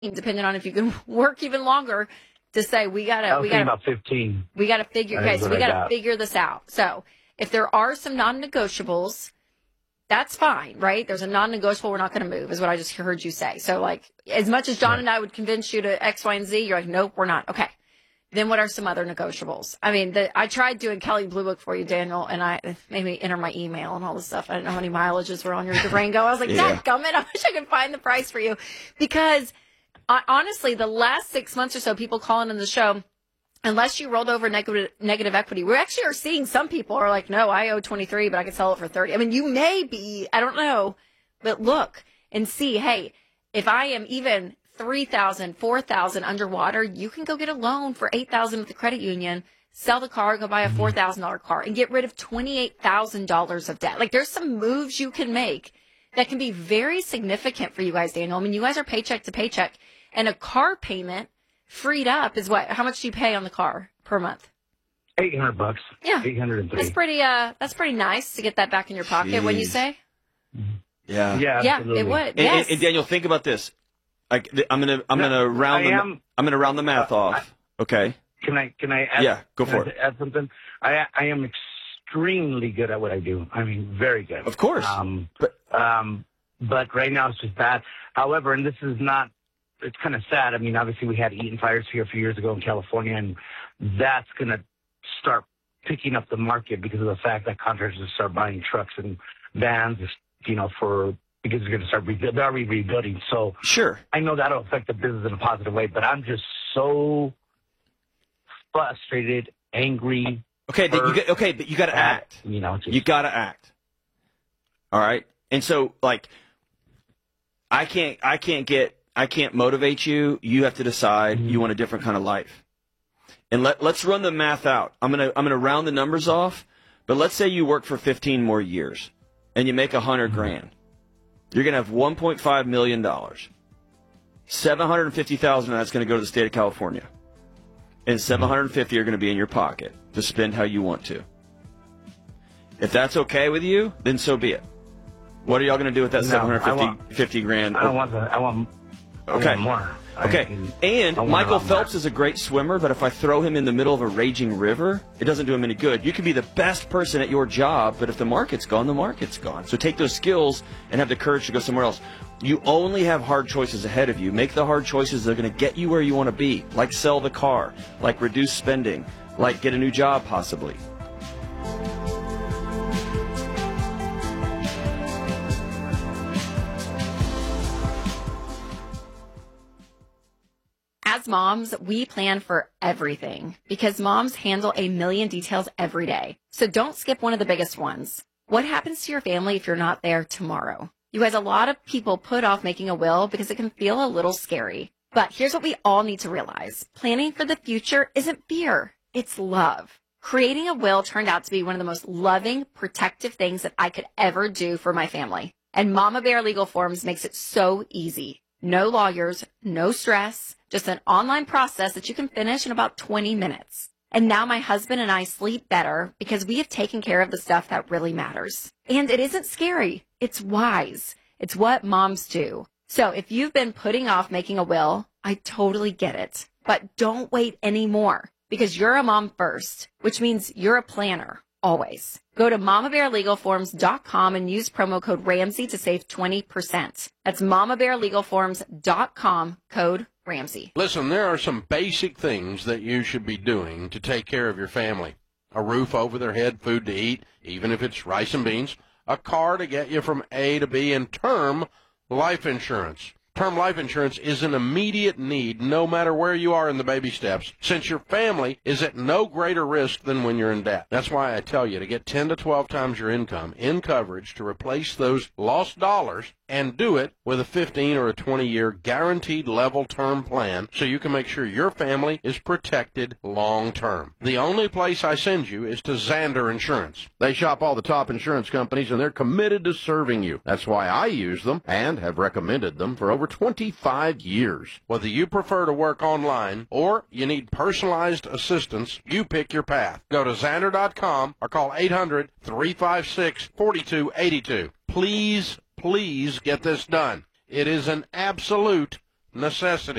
depending on if you can work even longer, to say we gotta about 15. We gotta figure. Okay, so we gotta figure this out. So if there are some non-negotiables, that's fine, right? There's a non-negotiable we're not going to move, is what I just heard you say. So, like, as much as John and I would convince you to X, Y, and Z, you're like, nope, we're not. Okay. Then what are some other negotiables? I mean, I tried doing Kelley Blue Book for you, Daniel, and I made me enter my email and all this stuff. I didn't know how many mileages were on your Durango. I was like, dadgummit, I wish I could find the price for you. Because, honestly, the last 6 months or so, people calling in the show, unless you rolled over negative equity, we actually are seeing some people are like, no, I owe 23, but I could sell it for 30. I mean, you may be, I don't know, but look and see, hey, if I am even 3,000, 4,000 underwater, you can go get a loan for 8,000 with the credit union, sell the car, go buy a $4,000 car and get rid of $28,000 of debt. Like, there's some moves you can make that can be very significant for you guys, Daniel. I mean, you guys are paycheck to paycheck, and a car payment freed up is what? How much do you pay on the car per month? $800. Yeah, 803. That's pretty nice to get that back in your pocket. When you say, yeah, it would. And Daniel, think about this. I'm gonna round the math off. Okay. Can I add? Yeah, go for it. Add something. I am extremely good at what I do. I mean, very good. Of course. But right now it's just bad. However, and this is not. It's kind of sad. I mean, obviously we had Eaton fires here a few years ago in California, and that's going to start picking up the market because of the fact that contractors start buying trucks and vans, because they're going to start rebuilding. So sure, I know that'll affect the business in a positive way, but I'm just so frustrated, angry. Okay, but you got to act. You got to act. All right, and so like, I can't motivate you. You have to decide you want a different kind of life. And let's run the math out. I'm gonna round the numbers off, but let's say you work for 15 more years and you make $100,000. You're gonna have $1.5 million. $750,000 of that's gonna go to the state of California, and $750 are gonna be in your pocket to spend how you want to. If that's okay with you, then so be it. What are y'all gonna do with that $750,000? I don't want that. I want. Okay. More. Okay. And Michael Phelps is a great swimmer, but if I throw him in the middle of a raging river, it doesn't do him any good. You can be the best person at your job, but if the market's gone, the market's gone. So take those skills and have the courage to go somewhere else. You only have hard choices ahead of you. Make the hard choices that are going to get you where you want to be, like sell the car, like reduce spending, like get a new job possibly. As moms, we plan for everything because moms handle a million details every day. So don't skip one of the biggest ones. What happens to your family if you're not there tomorrow? You guys, a lot of people put off making a will because it can feel a little scary. But here's what we all need to realize. Planning for the future isn't fear, it's love. Creating a will turned out to be one of the most loving, protective things that I could ever do for my family. And Mama Bear Legal Forms makes it so easy. No lawyers, no stress, just an online process that you can finish in about 20 minutes. And now my husband and I sleep better because we have taken care of the stuff that really matters. And it isn't scary. It's wise. It's what moms do. So if you've been putting off making a will, I totally get it. But don't wait anymore because you're a mom first, which means you're a planner. Always. Go to mamabearlegalforms.com and use promo code Ramsey to save 20%. That's mamabearlegalforms.com, code Ramsey. Listen, there are some basic things that you should be doing to take care of your family. A roof over their head, food to eat, even if it's rice and beans, a car to get you from A to B, and term life insurance. Term life insurance is an immediate need no matter where you are in the baby steps, since your family is at no greater risk than when you're in debt. That's why I tell you to get 10 to 12 times your income in coverage to replace those lost dollars, and do it with a 15 or a 20-year guaranteed level term plan so you can make sure your family is protected long term. The only place I send you is to Zander Insurance. They shop all the top insurance companies and they're committed to serving you. That's why I use them and have recommended them for over 25 years. Whether you prefer to work online or you need personalized assistance, you pick your path. Go to Zander.com or call 800-356-4282. Please get this done. It is an absolute necessity.